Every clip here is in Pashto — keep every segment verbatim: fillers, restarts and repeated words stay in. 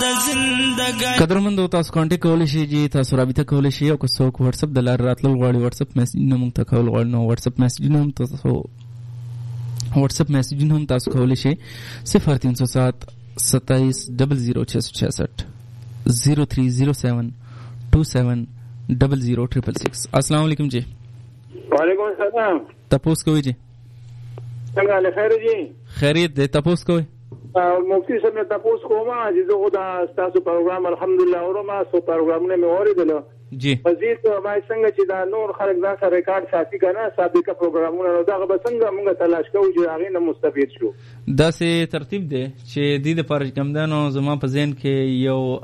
د زندګۍ. قدرمندو تاسو کانټیکټ کولی شئ چې تاسو رابطه کولی شئ او که څوک واتس اپ د لارې راتلل غواړي واتس اپ میسیجونه موږ ته کول غواړي نو واتس اپ میسیجونه هم تاسو واتس اپ میسیجونه هم تاسو کولی شئ صفر تین سو سات ستائیس ڈبل زیرو چھ سو چھسٹھ زیرو تھری زیرو سیون ٹو سیون ڈبل زیرو ٹریپل سکس. السلام علیکم جی. وعلیکم السلام. تپوس کوئی جی څنګه له خیر جی خیریت دی. تپوس کوئی مفتی صاحب نه تپوس کومه چې زه دا تاسو پروګرام الحمدلله اورم تاسو پروګرامونه مې اوریدل جی. مزید ما څنګه چې دا نور خلک دا سره ریکارډ ساتي کنه سابقه پروګرامونه نو دا به څنګه موږ تلاش کوو چې هغه نه مستفید شو. دا سه ترتیب دی چې د دې پر کمدانو زما په ذهن کې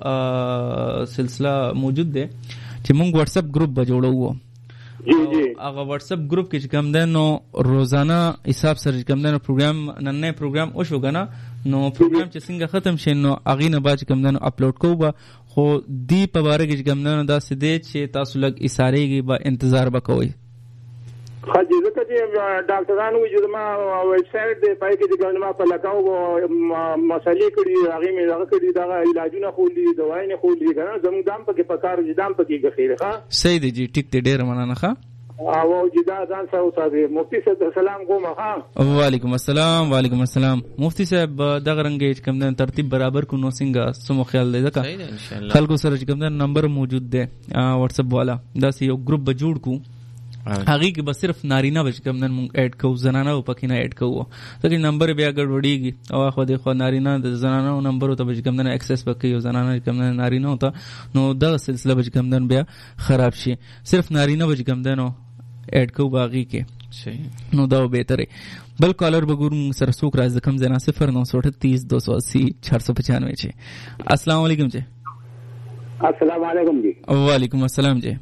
یو سلسله موجود دی چې موږ واتس اپ گروپ به جوړو. جی جی هغه واتس اپ گروپ کې چې کوم دنو روزانه حساب سره کوم دنو پروګرام نن پروګرام او شو غنا نو پروګرام چې څنګه ختم شي نو اغه نه باج کوم دنو اپلوډ کوو خو دی په باره کې کوم دنو دا سده چې تاسو لګ اشارهږي با انتظار وکوي. خاجي زکه چې ډاکټرانو چې ما ویب سټ دی پای کې چې ما په لګاو مسالې کړي هغه مې هغه کړي دا علاجونه خولي دوايي نه خولي کنه زموږ دام پکې پکار دي دام پکې غخیره ښه صحیح دی جی ټیک ته ډیر مننه ښه او چې دا ځان سره اوسه مفتی صاحب سلام کوم ها. وعلیکم السلام. وعلیکم السلام. مفتی صاحب دا رنګ کوم د ترتیب برابر کو نو څنګه سمو خیال دی ځکه خلکو سره کوم د نمبر موجود دی واتس اپ والا دا سی یو گروپ به جوړ کو هغه کې بس صرف نارینه بچ کوم نن مونږ اډ کوو زنانه او پکې نه اډ کوو ځکه نمبر بیا ګډوډیږي او خو د خو نارینه د زنانه او نمبر ته بچ کوم نن ایکسس پکې یو زنانه کوم نن نارینه او ته نو دا سلسله بچ کوم نن بیا خراب شي صرف نارینه بچ کوم نن اډ کوو باغی کې صحیح نو دا بهتره. بل کالر بګور سره سوک راز کم زنا صفر نو سو اٹھتیس دو سو اسی چار سو پچانوے جی. السلام علیکم جی. السلام علیکم جی. وعلیکم السلام جی.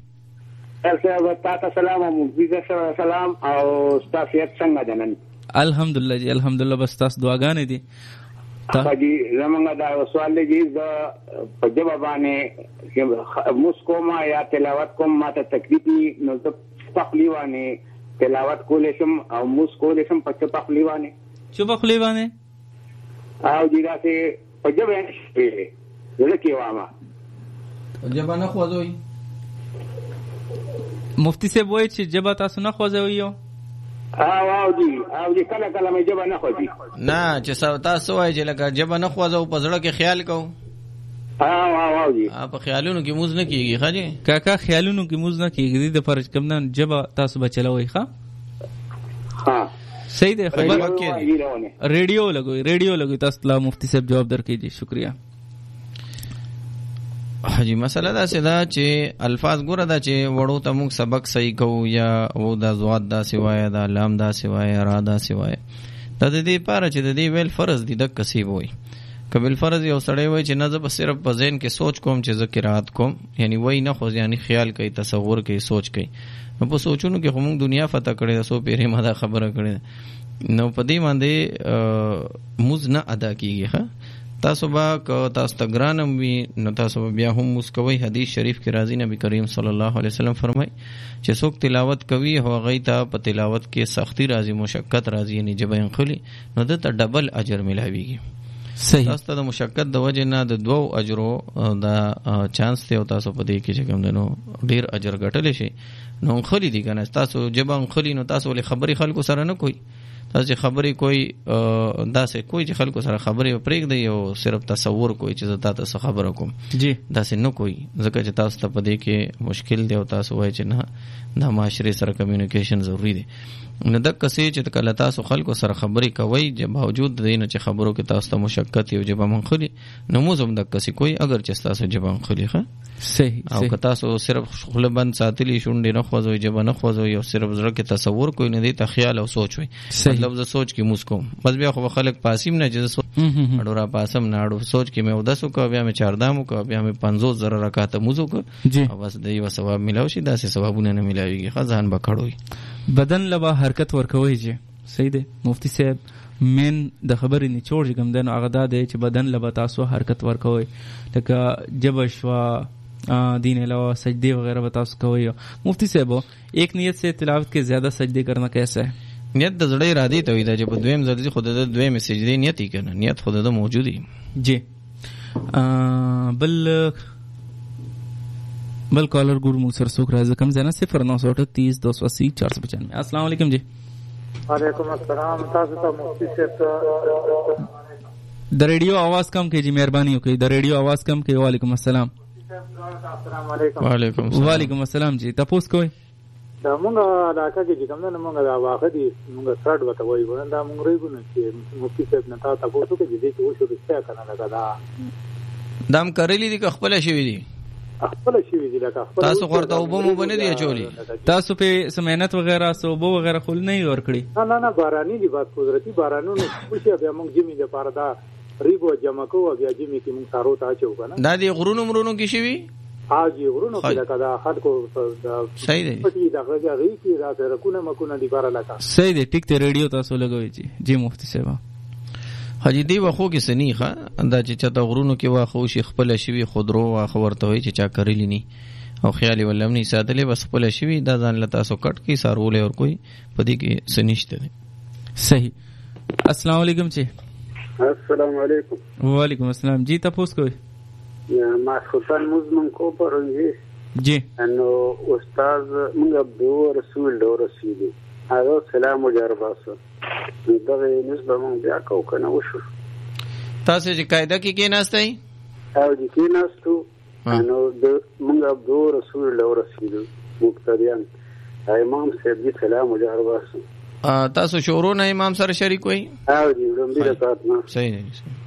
تاسو سلام او مفتی سلام او تاسو یې څنګه دنن؟ الحمدلله جی الحمدلله بس تاسو دعاګانې دي. حاجی زمونږ دا سوال دی چې په جواب باندې مسکوما یا تلاوت کوم ماته تکلیفي نو تخلی باندې تلاوت کولې شم او مسکولې شم په تخلی باندې چوب خلی باندې او دیدا سه په جواب باندې زه کې وامه په جواب نه خوځوي مفتی صاحب وایي چې جبا تاسو نه خوځوي یو او او دی او دی کله کله مې جبا نه خوځي نه چې تاسو وایي چې لکه جبا نه خوځو په زړه کې خیال کو او او او دی په خیالونو کې موز نه کیږي خاجي کاکا خیالونو کې موز نه کیږي د فرج کم نه جبا تاسو بچلوي ښا ها صحیح دی خبر ریډیو لګوي ریډیو لګوي تاسو لا مفتی صاحب جواب درکې جی شکریہ. حاجی مسله دا سدا چې الفاظ ګوره دا چې وړو ته موږ سبق صحیح کوو یا و دا زواد دا سوای دا لام دا سوای را دا سوای دا د دې پاره چې د دې ویل فرض دي د کسب وای کبل فرض یو سړی وای چې نه زه صرف په ذهن کې سوچ کوم چې ذکرات کوم یعنی وای نه خو یعنی خیال کوي تصور کوي سوچ کوي نو په سوچونو کې هم دنیا فتح کړي سو پیره ما دا خبره کړي نو په دې باندې موز نه ادا کیږي ها تاسو با که تاسو ته ګرانم وي نو تاسو بیا هم مسکوي. حدیث شریف کې راځي نبی کریم صلی الله علیه وسلم فرمای چې څوک تلاوت کوي هو غي ته په تلاوت کې سختی راځي مشقت راځي یعنی جبین خلی نو د ته ډبل اجر ملاويږي. صحیح تاسو ته د مشقت د وجه نه د دوو اجرو دا چانس ته تاسو په دې کې چې کوم دنو ډیر اجر ګټل شي نو خلی دي کنه تاسو جبان خلی نو تاسو له خبري خلکو سره نه کوي تاسو خبرې کوئی داسې کوئی چې خلکو سره خبرې پرېږدي او صرف تصور کوئی چې زه تاسو خبره کوم جی داسې نه کوئی ځکه چې تاسو ته پدې کې مشکل دی او تاسو وایي چې نه د معاشري سره کمیونیکیشن ضروری دی نو د کسې چې کله تاسو خلکو سره خبرې کوي چې باوجود د دې چې خبرو کې تاسو ته مشقت یو جبه منخلي نو موږ هم د کسې کوئی اگر چې تاسو جبه منخلي ښه صحیح او که تاسو صرف خپل بند ساتلی شونډې نه خوځوي جبه نه خوځوي او صرف زړه کې تصور کوي نه دی ته خیال او سوچ وي مطلب ز سوچ کې مسکو بس بیا خو خلک پاسیم نه چې اډو را پاسم نه اډو سوچ کې مې ودسو کو بیا مې چاردامو کو بیا مې پنځوس زره رکعات موزو کو او بس د یو ثواب ملاوي شي داسې ثوابونه نه ملاويږي خزان بکړوي بدن لبا حرکت ورکوي جی صحیح دی مفتی صاحب من د خبرې نه چور جګم دنو هغه دا دی چې بدن لبا تاسو حرکت ورکوي لکه جبش وا دین علاوہ سجدے وغیرہ بتاؤ کوئی مفتی صاحب ایک نیت سے تلاوت کے زیادہ سجدے کرنا کیسا ہے؟ نیت د زړه ارادي ته وي دا چې په دویم ځل خود د دویم سجدي نیت یې کنه نیت خود د موجودي جی بل بل کالر ګور مو سر څوک راځي کم زنه صفر نو سو اٹھتیس دو سو اسی چار سو پچانوے. السلام علیکم جی. وعلیکم السلام. تاسو ته مفتی صاحب د ریډیو आवाज کم کړئ جی مهرباني وکړئ. د ریډیو आवाज کم کړئ. وعلیکم السلام. السلام علیکم. وعلیکم السلام. وعلیکم السلام جی. تاسو کوی دا مونږه علاقه کې کوم نه مونږه دا واخه دي مونږه سټارټ وته وایي ورنه دا مونږ ریګو نه چې مفتی صاحب نه تاسو تاسو کې دې چې وشو رښتیا کنه لګا دا دام کړلی دي که خپل شوی دي خپل شوی دي لکه خپل تاسو ورته وبو مو بنه دی چولی تاسو په سمینت وغیرہ سوبو وغیرہ خل نه ور کړی. نه نه نه بارانی دی بات قدرتی بارانونو خوشي بیا مونږ جمی د پاره دا ریګو جمع کوو بیا جمی کې مونږ سارو ته اچو کنه دا دی غرونو مرونو کې شوی حاجی غرونو کې لکه دا خد کو صحیح دی پټی دا غږی کې را سره کو نه مکو نه دی بار لکه صحیح دی. ټیک ته ریډیو تاسو لګوي جی. جی مفتی صاحب حاجی دی واخو کې سنیخه دا چې چاته غرونو کې واخو شي خپل شوی خودرو واخو ورته وي چې چا کړلی ني او خیالي ولمني ساتلې بس خپل شوی دا ځان لتا سو کټ کی سارول اور کوئی پدې کې سنشته دی. صحیح. السلام علیکم جی. السلام علیکم. وعلیکم السلام جی. تاسو کوی ما خصان مزمن کو پرونجي جی انه استاد موږ عبدو رسول دو رسول هغه سلام وجرباسه دغه نسبه مونږ بیا کو کنه وشو تاسو چې قاعده کې کې ناستای او دې کې ناستو انو د موږ عبدو رسول دو رسول مقتدیان امام صاحب دې سلام وجرباسه تاسو شورو نه امام سره شریک وای او دې لومبي رکعت نه صحیح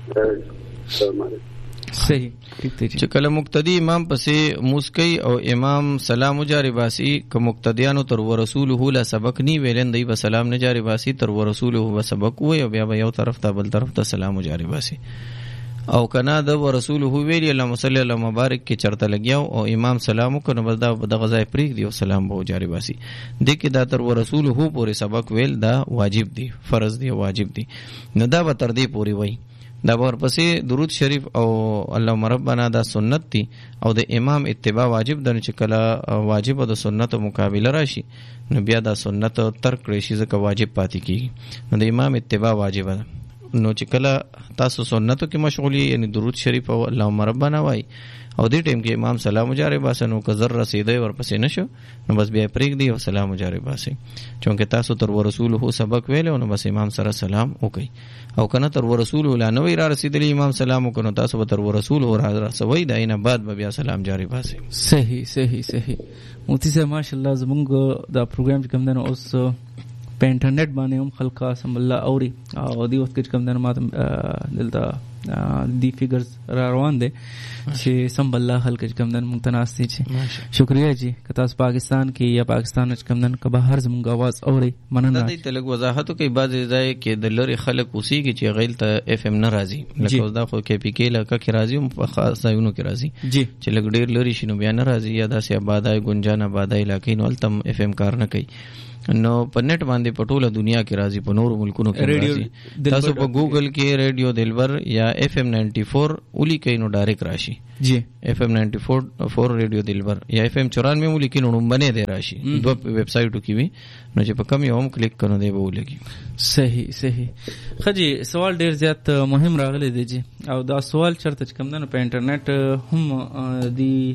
صحیح صحیح. چې کله مقتدی امام پسې مسکی او امام سلام جاری باسی که مقتدیانو تر ورسوله لا سبق نی ویلن دی به سلام نه جاری باسی تر ورسوله به سبق وای او بیا به یو طرف ته بل طرف ته سلام جاری باسی او کنا د ورسوله ویلی اللهم صل علی مبارک کې چرته لګیاو او امام سلام کو نو بس دا د غزای پریک دی او سلام به جاری باسی د کې دا تر ورسوله پورې سبق ویل دا واجب دی فرض دی واجب دی نو دا به تر دې پوری وای دا ورپسې درود شریف او اللهم ربنا دا سنت دی او د امام اتباع واجب ده چې کله واجب د سنت مقابله راشي نو بیا دا سنت ترک کړی شي ځکه واجب پاتې کیږي نو د امام اتباع واجب ده نو چې کله تاسو سنتو کې مشغولي یعنی درود شریف او اللهم ربنا وای او دې ټیم کې امام سلام جاری باسه نو که ذره رسیدای ورپسې نشو نو بس بیا پریک دی او سلام جاری باسه چونکه تاسو تر ورسول هو سبق ویلو نو بس امام سره سلام وکي او کنه تر ورسول ولا نو را رسیدلی امام سلام وکړو تاسو تر ورسول او را رسوي دا اینه بعد بیا سلام جاری باسه. صحیح صحیح صحیح. مفتی صاحب ماشاءالله زمونږ دا پروګرام کوم دنه اوس په انټرنیټ باندې هم خلک سم الله اوري او دی وخت کې کوم دنه ماته دلته دی فیګرز را روان دي چې سم الله خلک کوم دنه متناسي چې شکریا جی که تاسو پاکستان کې یا پاکستان کې کوم دنه که بهر زمونږ आवाज اوري مننه. د دې تلګ وضاحت کوي بعض ځای کې د لری خلک اوسي کې چې غیل ته اف ام ناراضي لکه دا خو کې پی کې لکه کې راضي هم په خاص ځایونو کې راضي جی چې لګ ډیر لری شنو بیا ناراضي یا داسې آبادای ګنجان آبادای علاقې نو التم اف ام کار نه کوي نو په نت باندې په ټوله دنیا کې راځي په نورو ملکونو کې راځي تاسو په ګوګل کې ریډیو دلبر یا اف ام نائنٹی فور اولی کې نو ډایرکټ راشي جی اف ام نائنٹی فور ریډیو دلبر یا اف ام چورانوے اولی کې نو باندې دی راشي دوه ویب سټایټو کې وي نو چې په کم یو هم کلیک کړو دی به ولګي. صحیح صحیح. خجی سوال ډیر زیات مهم راغلی دی جی او دا سوال چرته کوم نه په انټرنیټ هم دی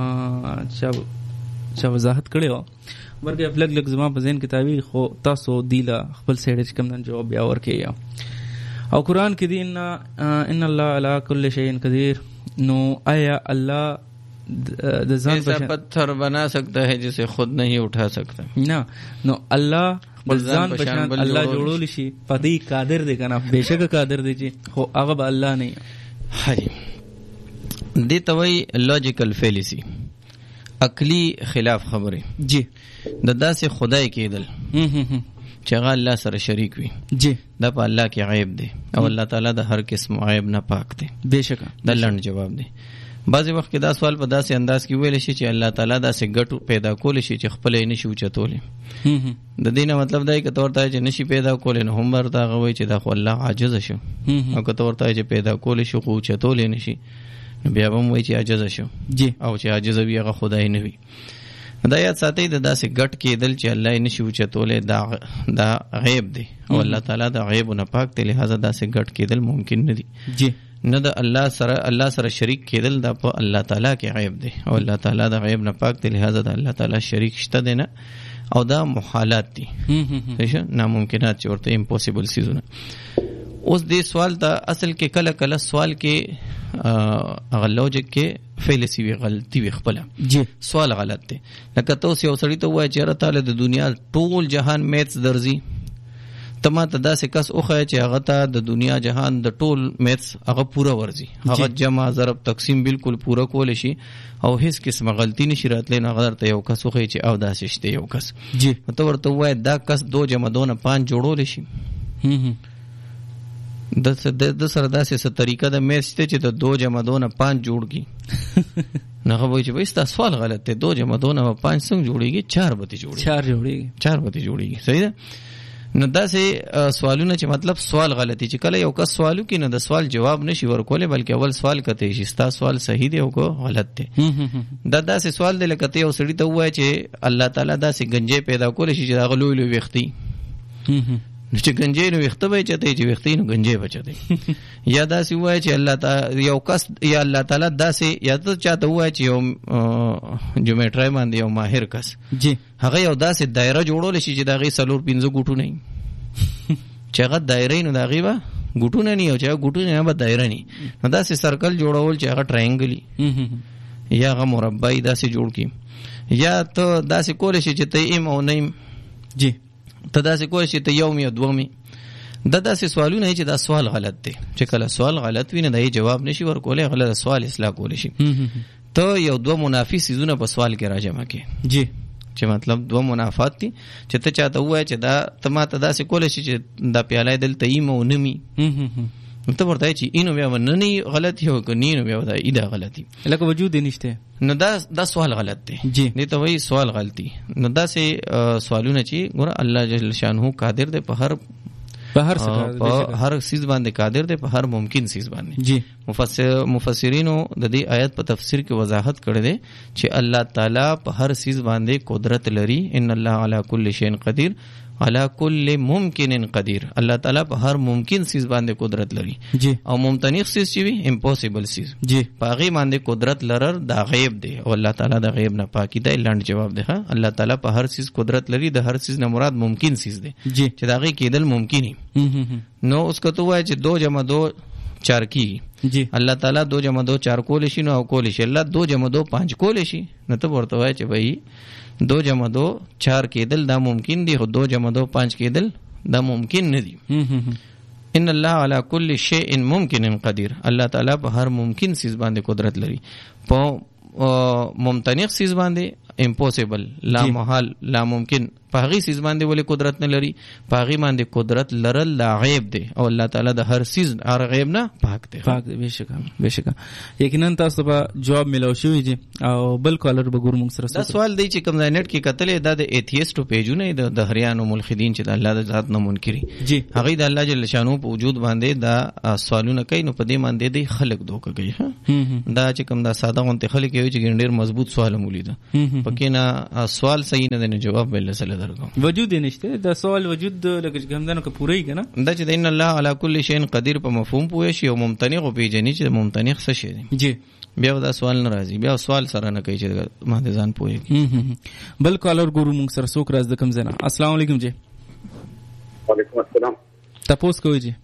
چا وضاحت کړو ورګه فلګ لګ زما په ذهن کې تاویل خو تاسو دیلا خپل سیډ کم نن جواب بیا ورکې او قرآن کې دین ان الله علی کل شیء قدیر نو آیا الله د ځان ایسا پتھر بنا سکتا ہے جسے خود نہیں اٹھا سکتا نه نو الله د ځان پشان الله جوړول شي پدی قادر دی کنه بهشکه قادر دی چې خو هغه به الله نه هي دې توي لاجیکل فیلیسی عقلی خلاف خبره جی د داسې خدای کېدل چې هغه الله سره شریک وي جی دا په الله کې عیب دی او الله تعالی د هر قسم عیب نه پاک دی بهشکه دا لنډ جواب دی. بعضې وخت کې دا سوال په داسې انداز کې ویل شي چې الله تعالی داسې ګټو پیدا کولی شي چې خپل یې نشي اوچتولی د دې نه مطلب دا که ته ورته چې نشي پیدا کولی نو هم ورته هغه وایي چې دا خو الله عاجز شو او که ته ورته چې پیدا کولی شي خو اوچتولی نشي نو بیا به هم وایي چې عاجز شو جی او چې عاجز وي هغه خدای نه وي. دا یاد ساتئ د داسې ګټ کېدل چې الله یې نشي اوچتولی دا دا غیب دی او الله تعالی د غیبو نه پاک دی لہذا داسې ګټ کېدل ممکن نه دي. جی نه د الله سره الله سره شریک کېدل دا په الله تعالی کې غیب دی او الله تعالی د غیب نه پاک دی، لہذا د الله تعالی شریک شته دی نه، او دا محالات دي صحیح ناممکنات چې ورته امپوسیبل سیزونه. اوس دې سوال ته اصل کې کله کله سوال کې هغه لوجیک کې فیلسی وی غلطي وی خپل جی سوال غلط دی. لکه تاسو یو سړی ته وایي چې تعالی د دنیا ټول جهان میتس درځي، تما ته داسې کس اوخه چې هغه ته د دنیا جهان د ټول میتس هغه پورا ورځي، هغه جمع ضرب تقسیم بالکل پورا کول شي او هیڅ قسمه غلطی نشي راتلی، نه غلط یو کس اوخه چې او داسې شته یو کس جی ته ورته وایي دا کس دو جمع دو نه پانچ جوړول شي. د د سره داسې څه طریقه د میتس ته چې د دو جمع دو نه پانچ جوړ کی نه وایي چې وایي تاسو سوال غلط دی، دو جمع دو نه پانچ څنګه جوړیږي؟ چار به جوړیږي چار جوړیږي چار به جوړیږي صحیح ده. نو داسې سوالونه چې مطلب سوال غلطي چې کله یو کس سوالو کې نه د سوال جواب نشي ورکولی بلکې اول سوال کته شي ستا سوال صحیح دی او کو غلط دی. دا داسې سوال دی لکه ته یو سړي ته ووایې چې الله تعالی داسې گنجې پیدا کولی شي چې هغه لوی لوی ویښتي، نو چې گنجې نو ویښته به یې چتی چې ویښتې نو گنجې به چتی. یا داسې ووایې چې الله تعالی یو کس یا الله تعالی داسې یا ته چاته ووایې چې یو جومیټرۍ باندې یو ماهر کس جی هغه یو داسې دایره جوړولی شي چې د هغې څلور پنځه ګوټونه وي، چې هغه دایره وي نو د هغې به ګوټونه نه وي او چې هغه ګوټونه نه به دایره نه وي. نو داسې سرکل جوړول چې هغه ټراینګل وي یا هغه مربع وي داسې جوړ کړي. یا ته داسې کولی شي چې ته ایم او نه ایم جی ته داسې کولی شي ته یوم یا دوم وي. دا داسې سوالونه چې دا سوال غلط دی، چې کله سوال غلط وي نه د جواب نشي ورکولی، غلط سوال اصلاح کولی شي. ته یو دوه منافي څیزونه په سوال کې راجمع کړې جی چې مطلب دوه منافات دي چې ته چاته ووایې چې دا ته ما ته داسې کولی شي چې دا پیاله دلته ایم او نه مي، ته ورته وایې چې اینو بیا به نه نه غلطي او که نه نو بیا به دا ای دا غلطي لکه وجود یې نشته، نو دا دا سوال غلط دی جی دې ته وایي سوال غلطي. نو داسې سوالونه چې ګوره الله جل شانه قادر دی په هر په هر څه هر سیز باندې قادر دی، په هر ممکن سیز باندې جی. مفسر مفسرینو د دې آیت په تفسیر کې وضاحت کړی دی چې الله تعالی په هر سیز باندې قدرت لري، ان الله علی کل شیء قدیر علی کل ممکن قدیر. الله تعالی په هر ممکن سیز باندې قدرت لري جی. او ممتنع سیز چې وي امپوسیبل سیز جی په هغې باندې قدرت لرر دا غیب دی او الله تعالی د غیب نه پاکی دی. لاند جواب دی ها، الله تعالی په هر سیز قدرت لري، د هر سیز نه مراد ممکن سیز دی جی چې دا غي کېدل ممکن وي. نو اس کو تو وایي چې دو جمع دو چار کی جی الله تعالی دو جمع دو چار کولی شي نو او کولی شي، الله دو جمع دو پانچ کولی شي. نو ته ورته وایي چې بھائی دو جمع دو چار کېدل دا ممکن دی، خو دو جمع دو پانچ کېدل دا ممکن نه دي. ان الله علی کل شیء ممکن قدیر. الله تعالی په هر ممکن سیز باندې قدرت لري، په ممتنع سیز باندې امپوسیبل لا محال لا ممکن په هغې سیز باندې ولې قدرت نه لري، په هغې باندې قدرت لرل دا غیب دی او الله تعالی د هر سیز هر غیب نه پاک دی پاک دی. بېشکه بېشکه یقینا تاسو به جواب میلاو شوی جي. او بل کالر به ګورو موږ سره. دا سوال دی چې کوم ځای نیټ کې کتلې دا د ایتھیسټو پیجونه د دهریانو ملحدین چې د الله د ذات نه منکري جی هغې د الله جل شانو په وجود باندې دا سوالونه کوي، نو په دې باندې دی خلک دوکه کوي. دا چې کوم دا ساده غونتې خلک کوي چې ډېر مضبوط سوال مولیده پکې نه سوال صحیح نه دی، جواب بل سره وجود نشته. دا سوال وجود لکه ګمدانو که پوره کنه دا چې ان الله علی کل شیء قدیر په مفهوم پوه شي او ممتنع او پیجنې چې ممتنع څه شي دی جی بیا دا سوال ناراضي بیا سوال سره نه کوي چې ما دې ځان پوهه. بل کالر ګورو موږ سره څوک راز د کم زنه. السلام علیکم جی. وعلیکم السلام. تاسو کوی جی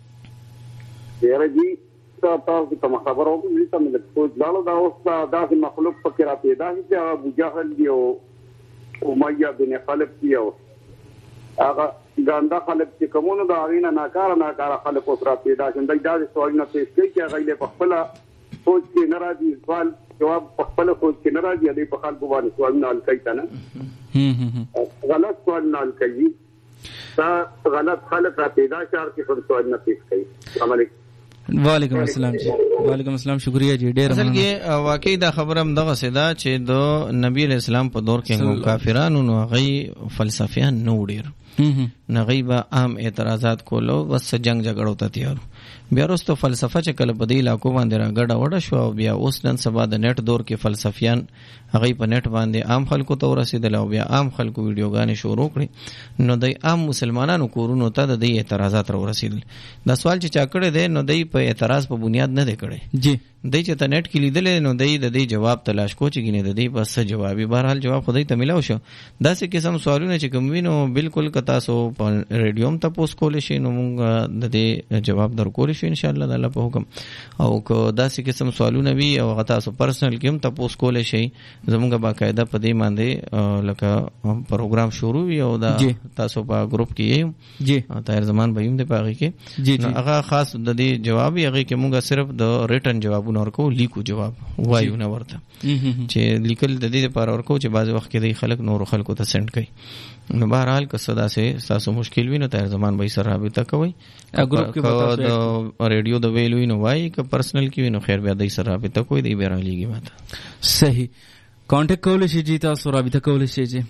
یاره جی تاسو ته خبر او دې ته مې کوم ځاله دا اوس دا د مخلوق فکر را پیدا شي چې ابو جهل دی او امیہ بن خلف دی او هغه ګاندا خلک چې کومونو دا غینا ناکاره ناکاره خلک اوس را پیدا شي. دا د سوالونه پیش کوي چې هغه له خپل سوچ کې ناراضي سوال جواب خپل سوچ کې ناراضي دی په خلکو باندې سوالونه حل کوي کنه غلط سوال نه حل کوي، دا غلط خلک را پیدا شار کې خپل سوالونه پیش کوي. السلام علیکم. وعلیکم السلام جی. وعلیکم السلام شکریہ جی. ډیر اصل کې واقعي دا خبره هم دغه سدا چې د نبی علیہ السلام په دور کې هم کافرانو نو غي فلسفیان نو ډیر نه غي با عام اعتراضات کولو بس جنگ جګړو ته تیار بیا وروسته فلسفه چې کله په دې علاقو باندې را ګډه وډه شو او بیا اوس نن سبا د نیټ دور کې فلسفیان هغه په نیټ باندې عام خلکو ته ورسېدل او بیا عام خلکو ویډیوګانې شروع کړې، نو د عام مسلمانانو کورونو ته د دې اعتراضات را ورسېدل. دا سوال چې چا کړی دی نو دی په اعتراض په بنیاد نه دی کړی، جی دی چې ته نیټ کې لیدلې نو دی د دې جواب تلاش کو چې ګینه د دې بس جوابي بهرحال جواب خدای ته ملاو شو. داسې قسم سوالونه چې کوم وینو بالکل که تاسو په ریډیو هم تاسو کولای شئ نو موږ د دې جواب درکول شو ان شاء الله د الله په حکم. او که داسې قسم سوالونه وي او تاسو پرسنل کې هم تاسو کولای شئ، زموږ باقاعده په دې باندې لکه پروګرام شروع وي او دا تاسو په ګروپ کې یې جی طاهر زمان به هم د پاغي کې جی جی هغه خاص د دې جواب یې هغه کې موږ صرف د ریټن جواب ورکو، لیکو جواب وایو نه ورته چې لیکل د دې لپاره ورکو چې بعض وخت کې د خلک نور خلکو ته سند کوي. نو بهرحال که صدا سه تاسو مشکل وي نو طاهر زمان به سره رابطه کوي، ګروپ کې به تاسو د ریډیو د ویلو نو وایي که پرسنل کې نو خیر بیا د سره رابطه کوي دی به را لېږي ماته. صحیح کانټیکټ کولای شئ جی، تاسو رابطه کولای شئ جی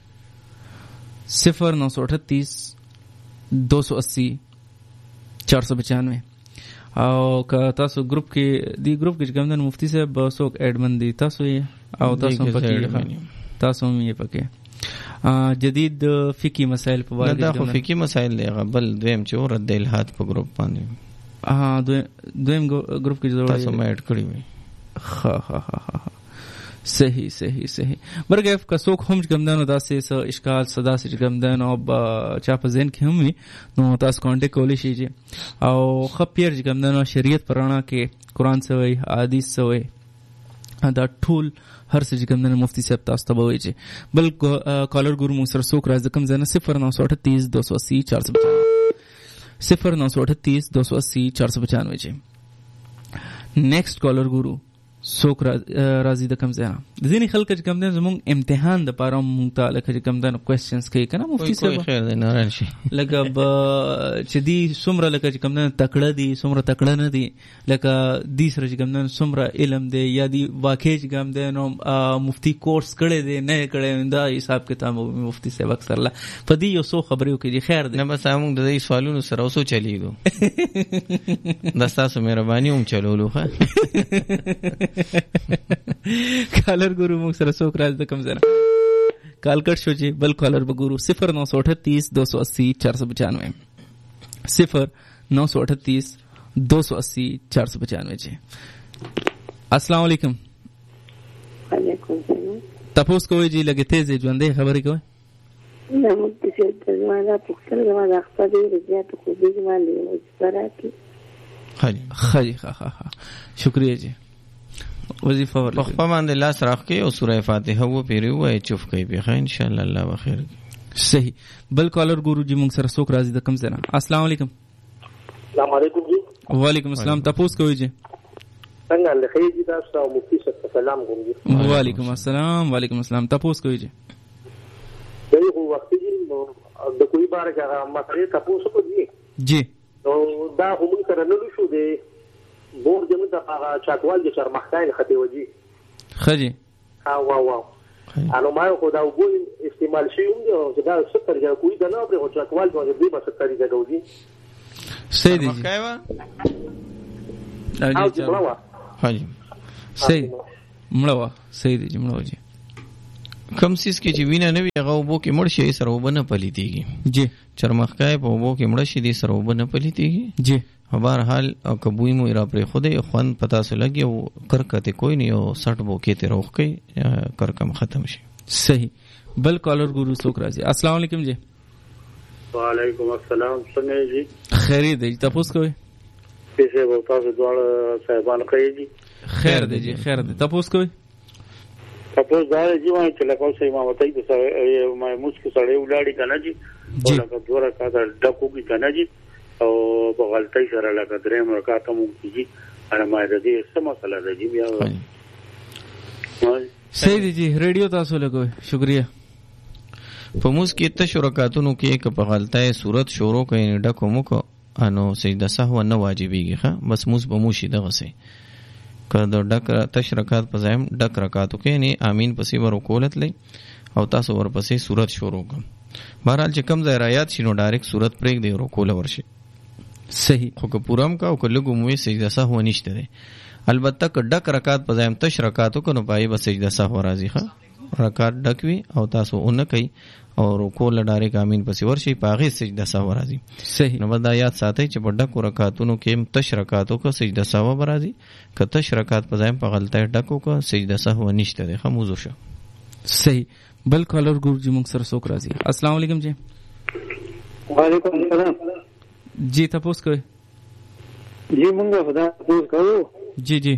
صفر نو سو اٹھتیس دو سو اسی چار سو پچانوے. او که تاسو ګروپ کې دی ګروپ کې کوم د مفتی صاحب څوک ایډمن دي تاسو یې او تاسو پکې تاسو هم یې پکې جدید فقهي مسائل په اړه دا خو فقهي مسائل دی غبل دویم چې ور د الہات په ګروپ باندې ها دویم ګروپ کې ضرورت تاسو ما اډ کړی وي. ها ها ها صحیح صحیح صحیح برګه که څوک هم ګمدانو داسې څه اشکال صدا سې ګمدانو چا په ذهن کې هم وي نو تاسو کانټیکټ کولی شئ او خپیر ګمدانو شریعت پرانا کې قرآن سوی حدیث سوی دا ټول هر څه ګمدانو مفتی صاحب تاسو ته وایي چې بل کالر ګورو مو سره څوک راځي کوم ځنه صفر نو سو اٹھتیس دو سو اسی چار سو پچانوے صفر نو سو اٹھتیس دو سو اسی چار سو پچانوے جی. نیکسٹ کالر ګورو څوک راځي د کوم ځای د ځینې خلک چې کوم دی زموږ امتحان د پاره مونږ ته لکه چې کوم دی کوېسچنز کوي که نه مفتي صاحب خیر دی نه راشي لکه چې دی څومره لکه چې کوم دی تکړه دي څومره تکړه نه دي لکه دی سره چې کوم دی څومره علم دی یا دی واقع چې کوم دی نو مفتی کورس کړی دی نه یې کړی دا حساب کتاب مفتی صاحب اکثر له په دې یو څو خبرې وکړي خیر دی نه بس موږ د دې سوالونو سره اوسو چلیږو دا ستاسو مهرباني هم چلولو ښه کالر ګورو موږ سره څوک راځي د کوم ځای کال کټ شو چې بل کالر به ګورو صفر نو سو اٹھتیس دو سو اسی چار سو پچانوے صفر نو سو اٹھتیس دو سو اسی چار سو پچانوے جی. السلام علیکم. وعلیکم السلام. تپوس کوئی جی لگے تیز ژوندې خبرې کوي نه مو چې زموږه پوښتنه زموږه خپل رضایت کو دې باندې مستراتی خالی خالی ها ها ها شکریہ جی. وظیفه ورته په خپل باندې لاس راخ کې او سوره فاتحه و پیری وای چوف کوي به ان شاء الله الله بخیر. صحیح بل کالر ګورو جی موږ سره څوک راځي د کوم ځای. السلام علیکم. السلام علیکم جی. وعلیکم السلام. تاسو کوی جی څنګه لخی جی تاسو او مفتی صاحب سلام کوم جی. وعلیکم السلام. وعلیکم السلام. تاسو کوی جی دغه وخت جی د کوئی بار کې مسئله تاسو کو جی جی نو دا هم سره نه شو دی بور جمع د هغه چاکوال د شرمختاین خطي وجي خجي ها واو واو انو ما خو دا وګو استعمال شي هم چې دا ستر جا کوی دا نه پر چاکوال د دې په ستر جا کوي سيدي مخايوا او جی مړوا حاجی سيدي مړوا سيدي مړوا جی کم سیس کې چې وینه نه وي هغه وبو کې مړ شي سره وبنه پلیتيږي جی چرمخکای په وبو کې مړ شي دي سره وبنه پلیتيږي جی. بهر حال او کبوی مو را پر خوده خوان پتا سو لګي او کرکته کوئی نه او سټ بو کې ته روخ کې کرکم ختم شي. صحیح بل کالر ګورو څوک راځي. السلام علیکم جی. وعلیکم السلام. څنګه جی خیر دی تاسو کوی څه به تاسو دواړه صاحبان کوي جی. خیر دی جی خیر دی تاسو کوی تاسو دا جی وایي چې لکه اوسه ما وتاي د سره ما مسکو سره ولاړی کنه جی او لکه دوره کا دا ډکو کی کنه جی او په غلطۍ سره لکه درې مرکاته مو کیږي انا ما دې څه مسله ده جی بیا صحیح دی جی ریډیو تاسو لګوي شکریہ. په موس کې ته شرکاتونو کې یک په غلطۍ صورت شروع کین ډکو مو کو انو سجده سهو نه واجبېږي ښه بس موس به موشي دغه سي که د ډک تشرکات په ځایم ډک رکاتو کې نه امین پسې ور کولت لې او تاسو ور پسې صورت شروع کوم بهرحال چې کم ځای رایات شینو ډایرکټ صورت پرېګ دی ور کول ورشي. صحیح. خو که پورم کا او که لګو مو سجده سهو نشته ده. البته که ډک رکعات په ځایم تش رکعاتو کنو پای به سجده سهو راځي. ښه رکعات ډک وي او تاسو اون کوي او رکوع لډاره کامین پسې ورشي پاغه سجده سهو راځي. صحیح. نو دا یاد ساتئ چې په ډکو رکعاتونو کې تش رکعاتو کو سجده سهو راځي. که تش رکعات په ځایم په غلطه ډکو کو سجده سهو نشته ده. خموزو شو. صحیح. بل کالر ګور جی موږ سره څوک راځي. السلام علیکم جی. وعلیکم السلام. جی تاسو کوی؟ جی مونږ خدا تاسو کوو. جی جی.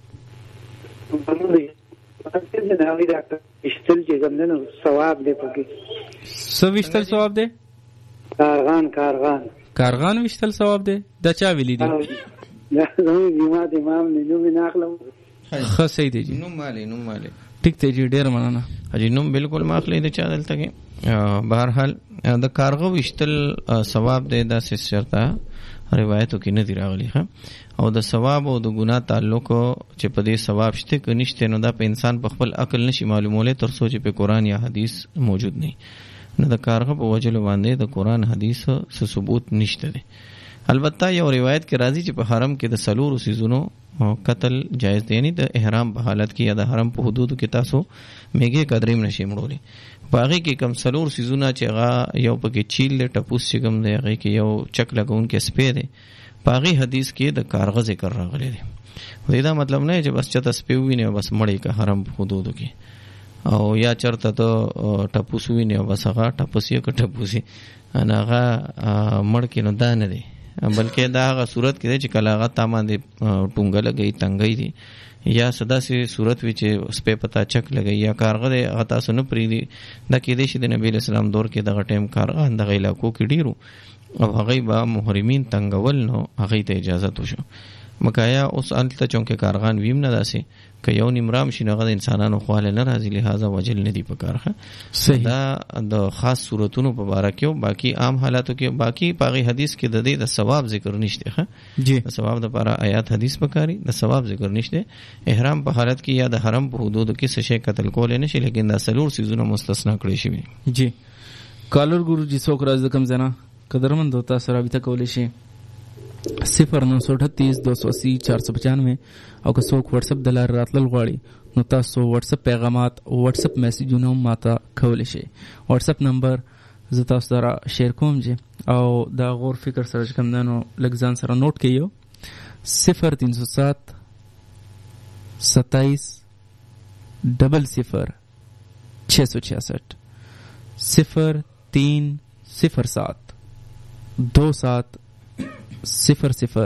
جنابي ډاکټر اشتل چې زمونږ ثواب دی پکې. سو وشتل ثواب دی؟ کارغان کارغان. کارغان وشتل ثواب دی؟ دا چا ویلی دی؟ دا زموږ جماعت امام نه نو نه اخلم. ښه صحیح دی جی. نو مالي نو مالي. ټیک ته جی ډیر مننه. اجي نو بالکل ماخلي د چا دلته کې. بهر حال د کارغو وشتل ثواب دی دا څه شرطه روایتو کې نه دی راغلی. ها او د ثواب او د ګناه تعلق چې په دې ثواب شته که نشته نو دا په انسان په خپل عقل نشي معلومولې تر څو چې په قران یا حدیث موجود نه نه د کارغه په وجلو باندې د قران حدیث څه ثبوت نشته دی. البته یو روایت کې راځي چې په حرم کې د سلور سيزونو قتل جایز دی. یعنی د احرام په حالت کې یا د حرم په حدودو کې تاسو میګه قدریم نشي مړولې. باغی کې کم سلور سيزونه چې هغه یو پکې چیل له ټپوس چې کوم دی هغه کې یو چک لګون کې سپې دی. باغی حدیث کې د کارغه ذکر راغلی دی. دا مطلب نه چې بس چته سپې ویني بس مړی که حرم په حدودو کې او یا چرته ته ټپوس ویني بس هغه ټپوس یې که ټپوسي ان هغه مړ کې نو دا نه دی بلکې دا هغه صورت کې دی چې کله هغه تا باندې ټونګه لګي تنګي دی یا صدا سي صورت وی چې سپې پتا چک لګي یا کارغه دی هغه تاسو نه پریدي دا کې دی چې د نبی اسلام دور کې دغه ټیم کارغه د علاقو کې ډیرو او هغه به محرمین تنګول نو هغه ته اجازه وشو. مکایا اوس انت چونکه کارغان ویم نه داسي که یو نیمرام شنوغه د انسانانو خواله نه راځي لہذا وجل نه دی پکارخه. دا د خاص صورتونو په اړه کې او باقی عام حالاتو کې باقی پاغي حدیث کې د دې د ثواب ذکر نشته. ښه جی د ثواب د لپاره آیات حدیث پکاري د ثواب ذکر نشته. احرام په حالت کې یا د حرم په حدودو کې څه شی قتل کول نه شي لیکن دا سلور سيزونه مستثنا کړی شي. جی کالر ګورو جی څوک راځي کم زنا قدرمند ہوتا سره ابھی تک ولې شي صفر نو سو اٹھتیس دو سو اسی چار سو پچانوے او که څوک واتس اپ د لارې راتلل غواړي نو تاسو واتس اپ پیغامات او واتس اپ میسجونه هم ماته کولی شئ. واتس اپ نمبر زه تاسو سره شیر کوم چې او دا غور فکر سره چې کوم دی نو لږ ځان سره نوٹ کړئ. صفر تین سو سات ستائیس ڈبل صفر چھ سو چھیاسٹھ صفر تین صفر سات دو سات صفر صفر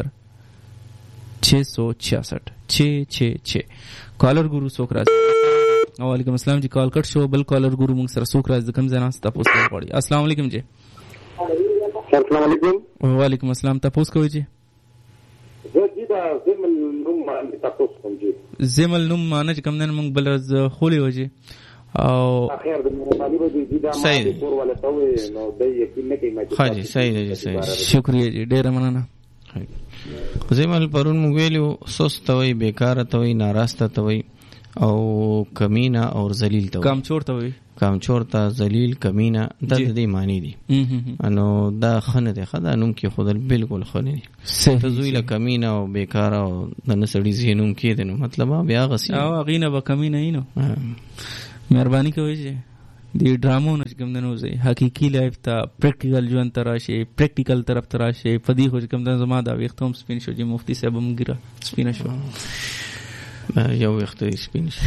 چھ سو چھیاسٹھ چھ چھ چھ. کالر ګورو څوک راځي؟ وعلیکم السلام جی. کال کټ شو. بل کالر ګورو موږ سره څوک راځي کوم ځای نه تاسو غواړي. السلام علیکم جی. السلام علیکم. وعلیکم السلام. تاسو کوی جی؟ زه جی دا زمل نوم باندې تاسو کوم جی. زمل نوم معنی کوم نه موږ بل ورځ خولي وځي او اخر د مولوی به دي دا ما کور ولا توي نو د یقین نه کوي ما. حاجی صحیح دی صحیح. شکریا جی ډیر مننه. زمل پرون موږ ویلو سست توي بیکار توي ناراسته توي او کمینه او ذلیل توي. کام چور توي کام چور ته ذلیل کمینه د دې معنی دي. انو دا خنه ده خدا نوم کې خودل بالکل خنه دي. تزویل کمینه او بیکار او د نسړي زینوم کې دي نو مطلب بیا غسی او غینه به کمینه اینو. مهرباني کوئ چې دی ډرامو نه کوم نه وځي حقيقي لایف ته پریکټیکل ژوند ته راشي پریکټیکل طرف ته راشي پدې خو کوم د زما دا وختوم سپین شو چې مفتي صاحب هم ګره سپین شو یو وخت سپین شو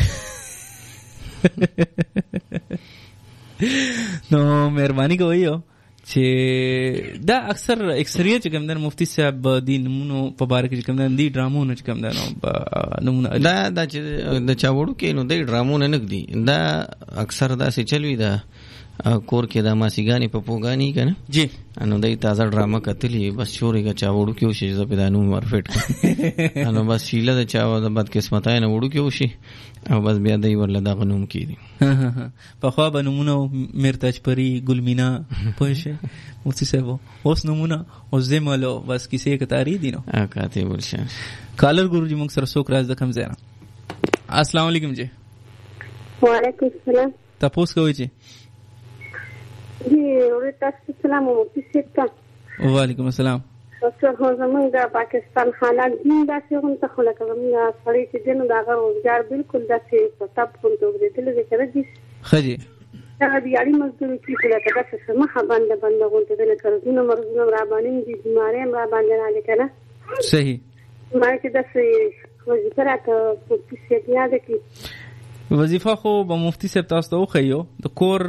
نو مهرباني کوئ چې دا اکثر اکثریت کوم د مفتی صاحب دی نمونو په باره کې کوم د ډرامو نه کوم د نمونه دا د چا وړو کې نو د ډرامو نه نګدي دا اکثر دا سي چلوي دا کور کې د ماسیګانی په پوګانی کنه جی انو دای تازه ډراما کتلی بس شوري کا چا وړو کې وشي زه په دانو ورفټ انو بس شیله د چا د بد قسمتای نه وړو کې وشي او بس بیا دای ورله دا غنوم کیدی په خوا بنمونه مرتاج پری ګلمینا پوهشه مفتی صاحب اوس نمونه اوس زمالو بس کیسه کتاری دي نو کاته ورشه. کالر ګورو جی موږ سره څوک راز د کم ځای. السلام علیکم جی. وعلیکم السلام. تاسو کوی جی؟ جی ورته السلام مفتی صاحب. وعلیکم السلام. څه خو زمونږ د پاکستان حالات دین داسې غونته خو لکه زمونږ سړی چې دی نو د هغه روزګار بالکل داسې په تپ غونته وګرېدلی دی که نه دي ښه جي دغه دیاړي مزدوري کېږي خو لکه داسې څه مخه بنده بنده غونته دی لکه رزونه مرزونه هم راباندې دي بیمارۍ هم راباندې راغلې که نه صحیح ما چې داسې وظیفه راته مفتي صاحب یاده کړي وظیفه خو به مفتی صاحب تاسو ته وښیو د کور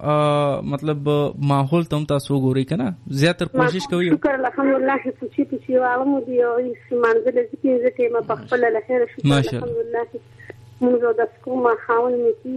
مطلب ماحول ته هم تاسو وګورئ که نه زیاتر کوشش کوئ شکر الحمدلله پوچي پوچي واغه مو دي او مانځل چې پنځه ټیمه په خپل له خیر شکر الحمدلله موږ د سکوما خاون مې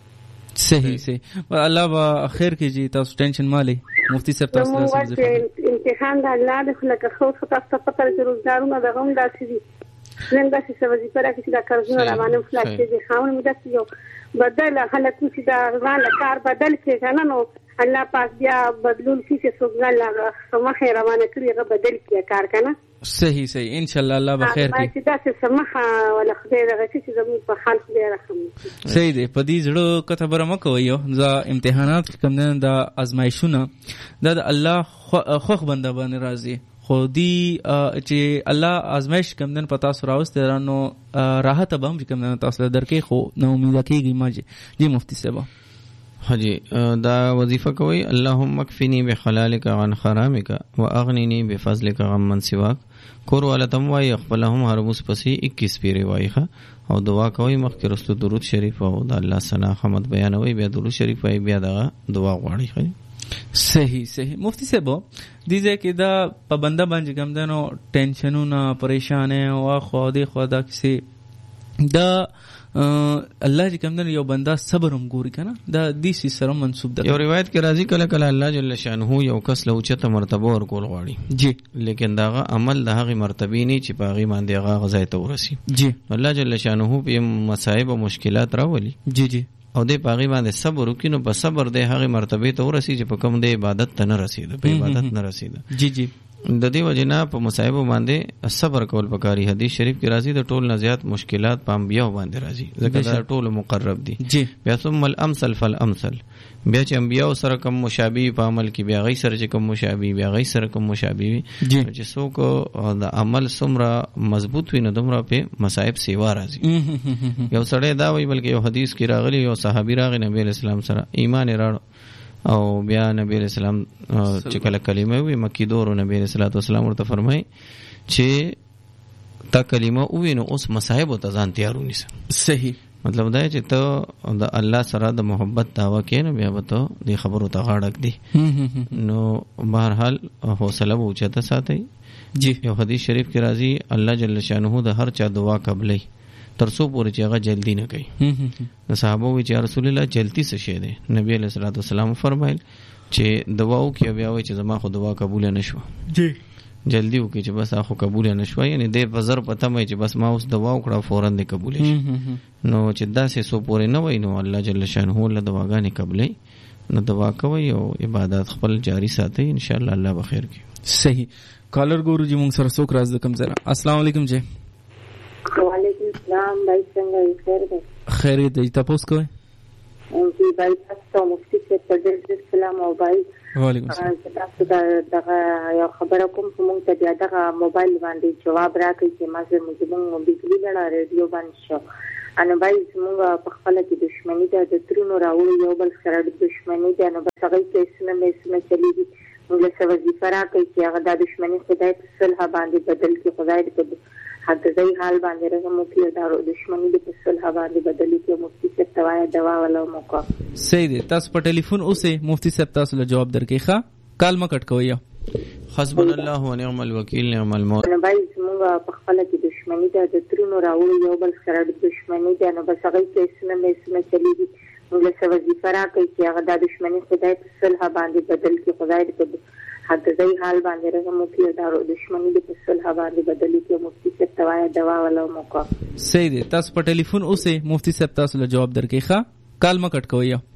صحیح صحیح الله با خیر کیږي تاسو ټینشن مالي مفتی صاحب تاسو ته امتحان د الله د خلک خو تاسو په پتر چې روزګارونه د غون داسې دي نن داسې څه وظیفه راکړي چې دا قرضونه راباندې خلاص کړي خاون مې داسې یو بدل هلک چې دا ځان له کار بدل کړي که نه نو الله پاک بیا بدلون کړي چې څوک ځان له څه مخې روانه کړي هغه بدل کړي کار که نه صحیح صحیح انشاءالله الله به خیر کړي چې داسې څه مخه ولا خدای دغه شي چې زموږ په حال خدای رحم وکړي صحیح دی په دې زړه که خبره مه کوئ دا امتحانات کوم دی دا ازمایښونه دا د الله خوښ بنده باندې راځي خو دی چې الله ازمایش کوم دن پتا سو راوسته رانو راحت به هم کوم دن تاسو درکې خو نو امید کېږي ما جی مفتی صاحب حجی دا وظیفه کوي اللهم اکفنی بحلالک عن حرامک واغننی بفضلک عمن سواک کور والا تم وای خپل هم هر موس پسې اکیس پیری وایخه او دعا کوي مخکې رسول درود شریف او د الله ثنا حمد بیانوي بیا درود شریف وای بیا دا دعا غواړي خو صحیح صحیح مفتی صاحب دیږي کې دا پابنده باندې کوم دنو ټینشنونه پریشانه او خو دې خو دا کسي دا الله چې کوم دنو یو بندا صبر هم ګوري کنه دا دې سي سره منسوب ده یو روایت کې راځي کله کله الله جل شانه یو کس له اوچته مرتبه ور کول غواړي جی لیکن داغه عمل د هغه مرتبه نه چې پاغي باندې هغه غزا ته ورسي جی الله جل شانه په مصائب او مشکلات راولي جی جی او دې پاغي باندې صبر وکینو په صبر دې هغه مرتبه ته ورسي چې په کوم دې عبادت ته نه رسیدو په عبادت نه رسیدو جی جی د دې وجنا په مصائب باندې صبر کول پکاري حدیث شریف کې راځي د ټول نه زیات مشکلات په انبیاء باندې راځي ځکه دا ټول مقرب دي جی بیا ثم الامثل فالامثل بیا چې انبیاء سره کوم مشابه په عمل کې بیا غي سره چې کوم مشابه بیا غي سره کوم مشابه چې څوک د عمل سمره مضبوط وي نو دومره په مصائب سیوا راځي یو سړی دا وایي بلکې یو حدیث کې راغلی یو صحابي راغی نبی اسلام سره ایمان راړ او بیا نبی اسلام چې کله کلمه وی مکی دورو نبی صلوات والسلام ورته فرمای چې تا کلمه وی نو اوس مصائب ته ځان تیارونی سه صحیح مطلب دا چې ته د الله سره د محبت دعوا کې نو بیا به ته د خبرو ته غاړک دی نو بهرحال حوصله او چته ساتي جی یو حدیث شریف کې راځي الله جل شانه د هر چا دعا قبلې ترسو پورې چې هغه جلدی نه کوي نو صحابه وی چې رسول الله جلدی څه شه دی نبی علیہ الصلوۃ والسلام فرمایل چې دعا وکي بیا وی چې زما خو دعا قبول نه شو جی جلدی وکي چې بس اخو قبول نه شو یعنی دې بازار پته مې چې بس ما اوس دعا وکړه فورا دې قبول شي نو چې داسې سو پورې نه وای نو الله جل شانه له دعاګانې قبلې نو دعا کوي او عبادت خپل جاری ساتي ان شاء الله الله بخیر کی صحیح کالر ګورو جی مونږ سره څوک راز د کم زره السلام علیکم جی وعلیکم السلام بھائی څنګه خیر دی خیر دی تاسو کوی او جی بھائی تاسو مفتی صاحب په دې السلام او بھائی وعلیکم السلام تاسو دا دغه یو خبره کوم چې مونږ ته بیا دغه موبایل باندې جواب راکړي چې ما زه موږ بجلی لړا ریډیو باندې شو ان بھائی موږ په خپل کې دښمنی ده د ترونو راوړو یو بل سره د دښمنی ده نو بس هغه کې اسنه مې اسنه چلیږي موږ له وظیفه راکړي چې هغه د دښمنی خدای په صلح باندې بدل کې خدای دې حد ځای حال باندې رحم وکړي دا دښمنی دې په صلح باندې بدل کې مفتی صاحب توای دوا ولا موقع صحیح دی تاسو په ټلیفون اوسه مفتی صاحب تاسو له جواب درکې ښه کال ما کټ کوی حسبنا الله ونعم الوکیل نعم المولى نو بھائی موږ په خپل کې دښمنی ده د ترونو راوړو یو بل سره د دښمنی ده نو بس هغه کې اسنه مې اسنه چلیږي موږ له وظیفه راکړي چې هغه د دښمنی خدای په صلح باندې بدل کې خدای دې حد ځای حال باندې رحم وکړي دا دښمنی دې په صلح باندې بدل کې مفتی صاحب توای دوا ولا موقع صحیح دی تاسو په ټلیفون اوسه مفتی صاحب تاسو له جواب درکې ښه کال ما کټ کوی